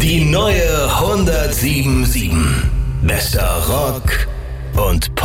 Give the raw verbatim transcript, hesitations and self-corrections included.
Die neue hundertsieben Komma sieben. Bester Rock und